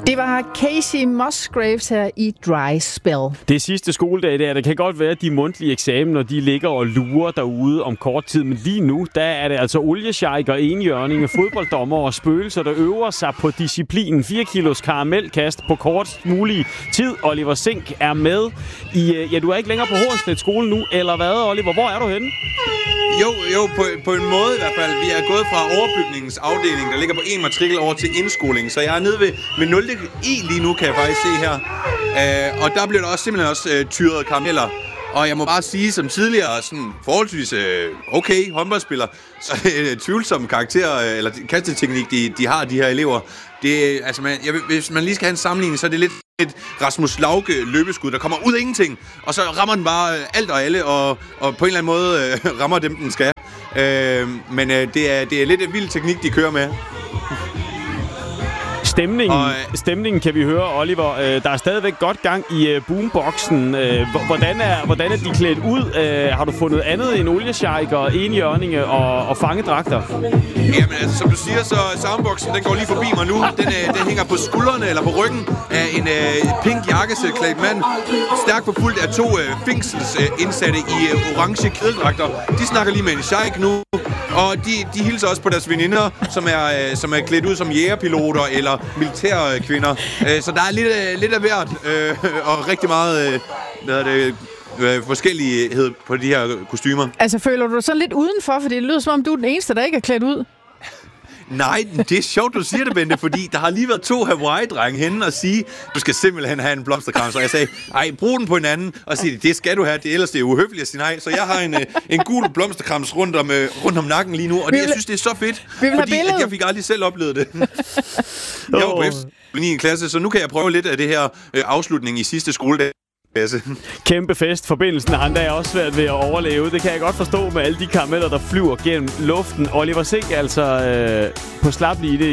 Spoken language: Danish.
Det var Casey Musgraves her i Dry Spell. Det er sidste skoledag der. Det kan godt være, at de mundtlige eksamener, de ligger og lurer derude om kort tid. Men lige nu, der er det altså oliesjejker, enhjørninge, fodbolddommer og spøgelser, der øver sig på disciplinen 4 kilos karamelkast på kort mulig tid. Oliver Sink er med i... du er ikke længere på Hornslet skole nu, eller hvad, Oliver? Hvor er du henne? Jo, på en måde i hvert fald. Vi er gået fra overbygningens afdeling, der ligger på en matrikel, over til indskoling. Så jeg er nede ved 0. E lige nu, kan jeg faktisk se her. Og der bliver der simpelthen også tyret karameller. Og jeg må bare sige, som tidligere sådan forholdsvis okay håndboldspiller, så tvivlsomme karakterer, eller kasteteknik, de har, de her elever. Det, altså hvis man lige skal have en sammenligning, så er det lidt et Rasmus Lauke løbeskud, der kommer ud af ingenting, og så rammer den bare alt og alle, og på en eller anden måde rammer dem, den skal. Men det er lidt en vild teknik, de kører med. Stemningen kan vi høre, Oliver. Der er stadigvæk godt gang i boomboxen. Hvordan er de klædt ud? Har du fundet andet end oliesjejker, enhjørninge og fangedragter? Jamen altså, som du siger, så soundboxen, den går lige forbi mig nu. Den hænger på skuldrene eller på ryggen af en pink jakkesætklædt mand. Stærkt forfulgt af 2 fængselsindsatte i orange kædedragter. De snakker lige med en sheik nu. Og de hilser også på deres veninder, som er klædt ud som jægerpiloter eller militærkvinder. Så der er lidt af hvert, og rigtig meget forskellighed på de her kostymer. Altså, føler du dig så lidt udenfor, fordi det lyder som om, du er den eneste, der ikke er klædt ud? Nej, det er sjovt, du siger det, Bente, fordi der har lige været 2 Hawaii-drenge henne og sige, du skal simpelthen have en blomsterkrans. Og jeg sagde, brug den på en anden, og sige, det skal du have, ellers det er uhøfligt at sige nej. Så jeg har en gul blomsterkrans rundt om nakken lige nu, og jeg synes, det er så fedt, fordi at jeg fik aldrig selv oplevet det. Jeg var på efter 9. klasse, så nu kan jeg prøve lidt af det her afslutning i sidste skoledag. Kæmpe fest. Forbindelsen har endda også svært ved at overleve. Det kan jeg godt forstå med alle de karameller, der flyver gennem luften. Oliver Sink altså på slap lige det.